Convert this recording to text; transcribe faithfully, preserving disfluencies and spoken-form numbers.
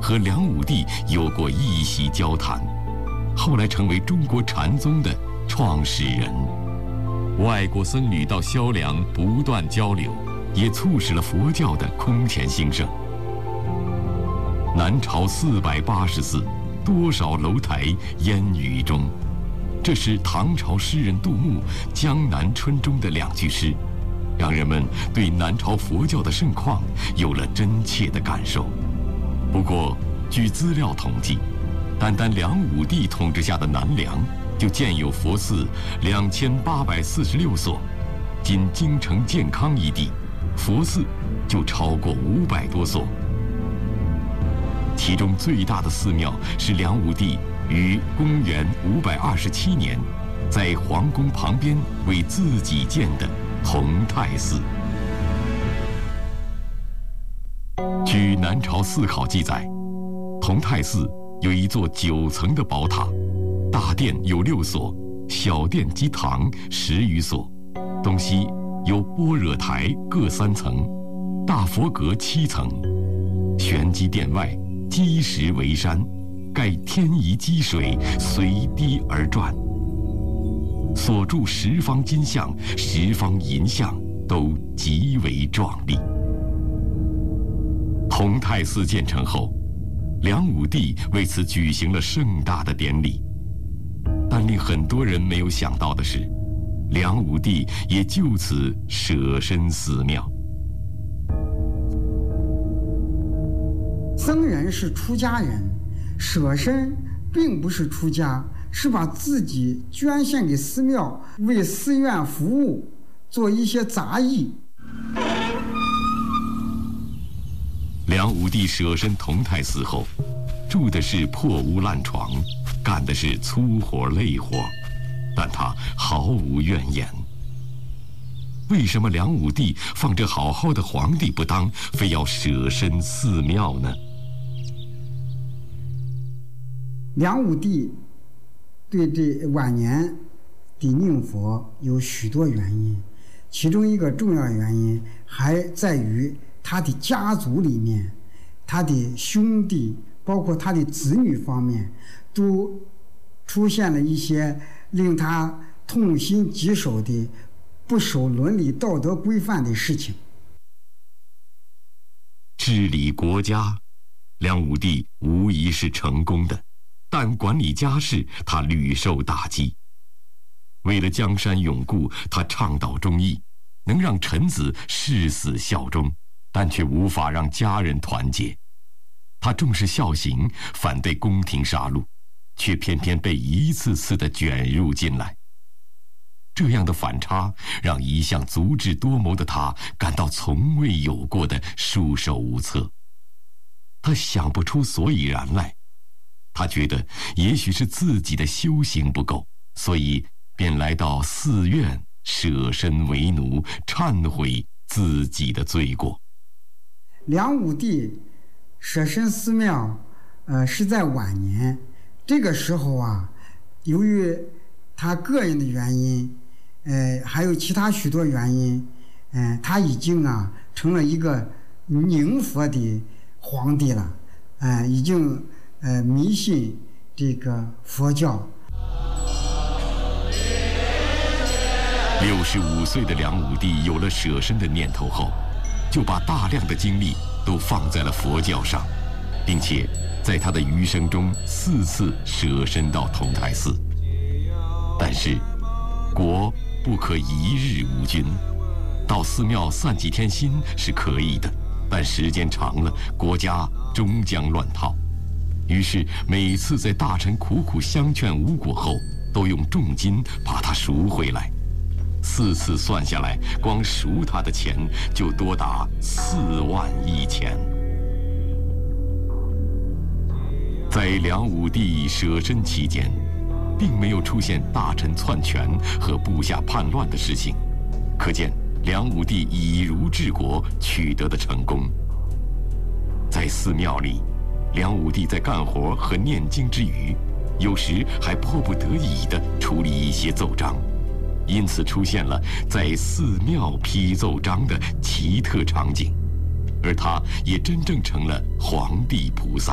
和梁武帝有过一席交谈，后来成为中国禅宗的创始人。外国僧侣到萧梁不断交流，也促使了佛教的空前兴盛。南朝四百八十寺，多少楼台烟雨中。这是唐朝诗人杜牧《江南春》中的两句诗，让人们对南朝佛教的盛况有了真切的感受。不过，据资料统计，单单梁武帝统治下的南梁就建有佛寺两千八百四十六所，仅京城建康一地，佛寺就超过五百多所。其中最大的寺庙是梁武帝于公元五百二十七年，在皇宫旁边为自己建的同泰寺。据南朝寺考记载，同泰寺有一座九层的宝塔，大殿有六所，小殿及堂十余所，东西有般若台各三层，大佛阁七层，玄机殿外积石为山，盖天仪积水，随堤而转。所铸十方金像、十方银像都极为壮丽。同泰寺建成后，梁武帝为此举行了盛大的典礼。但令很多人没有想到的是，梁武帝也就此舍身寺庙。 僧人是出家人，舍身并不是出家，是把自己捐献给寺庙，为寺院服务，做一些杂役。 梁武帝舍身同泰寺后，住的是破屋烂床，干的是粗活累活，但他毫无怨言。为什么梁武帝放着好好的皇帝不当，非要舍身寺庙呢？ 梁武帝对这晚年的宁佛有许多原因，其中一个重要原因还在于他的家族里面，他的兄弟包括他的子女方面都出现了一些令他痛心疾首的不守伦理道德规范的事情。 治理国家，梁武帝无疑是成功的，但管理家事他屡受打击。为了江山永固，他倡导忠义，能让臣子誓死效忠，但却无法让家人团结。他重视孝行，反对宫廷杀戮，却偏偏被一次次地卷入进来。这样的反差让一向足智多谋的他感到从未有过的束手无策。他想不出所以然来，他觉得也许是自己的修行不够，所以便来到寺院舍身为奴，忏悔自己的罪过。 梁武帝舍身寺庙，呃，是在晚年。这个时候啊，由于他个人的原因，呃，还有其他许多原因，嗯、呃，他已经啊成了一个宁佛的皇帝了，呃，已经呃迷信这个佛教。 六十五岁的梁武帝有了舍身的念头后，就把大量的精力都放在了佛教上，并且在他的余生中四次舍身到同泰寺。但是，国不可一日无君，到寺庙散几天心是可以的，但时间长了，国家终将乱套。于是每次在大臣苦苦相劝无果后，都用重金把他赎回来。四次算下来，光赎他的钱就多达四万一钱。在梁武帝舍身期间，并没有出现大臣篡权和部下叛乱的事情，可见梁武帝以儒治国取得的成功。在寺庙里，梁武帝在干活和念经之余，有时还迫不得已地处理一些奏章，因此出现了在寺庙批奏章的奇特场景，而他也真正成了皇帝菩萨。